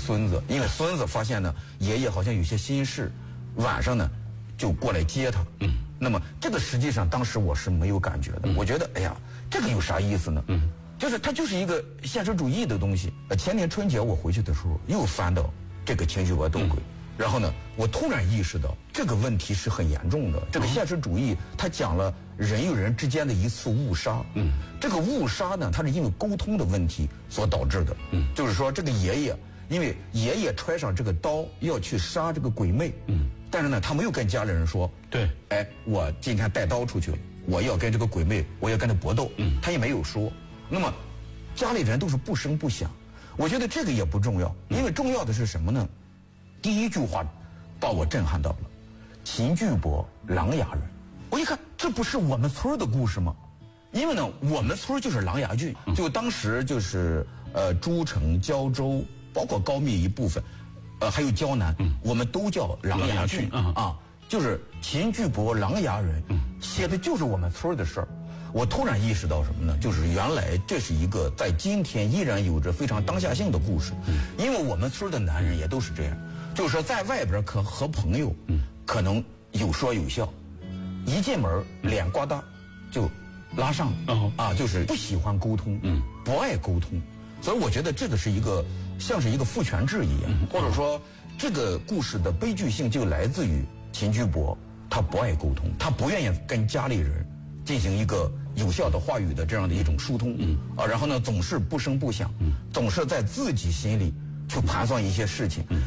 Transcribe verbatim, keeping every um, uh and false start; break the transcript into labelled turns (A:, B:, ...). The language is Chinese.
A: 孙子，因为孙子发现呢爷爷好像有些心事，晚上呢就过来接他。嗯，那么这个实际上当时我是没有感觉的，嗯、我觉得哎呀，这个有啥意思呢？嗯，就是它就是一个现实主义的东西。呃，前年春节我回去的时候又翻到这个情绪搏斗鬼。嗯，然后呢，我突然意识到这个问题是很严重的。这个现实主义，它讲了人与人之间的一次误杀。嗯，这个误杀呢，它是因为沟通的问题所导致的。嗯，就是说这个爷爷，因为爷爷揣上这个刀要去杀这个鬼魅。嗯，但是呢，他没有跟家里人说。
B: 对，
A: 哎，我今天带刀出去，我要跟这个鬼魅，我要跟他搏斗。嗯，他也没有说。那么，家里人都是不声不响。我觉得这个也不重要，因为重要的是什么呢？第一句话把我震撼到了，秦巨伯琅琊人。我一看，这不是我们村的故事吗？因为呢，我们村就是琅琊郡，就当时就是呃诸城、胶州，包括高密一部分，呃还有胶南，嗯、我们都叫琅琊郡啊啊，就是秦巨伯琅琊人，嗯、写的就是我们村的事儿。我突然意识到什么呢？就是原来这是一个在今天依然有着非常当下性的故事，嗯、因为我们村的男人也都是这样。就是说，在外边可和朋友，嗯，可能有说有笑，一进门脸呱嗒就拉上，哦，啊，就是不喜欢沟通，嗯，不爱沟通，所以我觉得这个是一个像是一个父权制一样，嗯、或者说这个故事的悲剧性就来自于秦巨伯他不爱沟通，他不愿意跟家里人进行一个有效的话语的这样的一种疏通，嗯，啊，然后呢总是不声不响，嗯，总是在自己心里去盘算一些事情。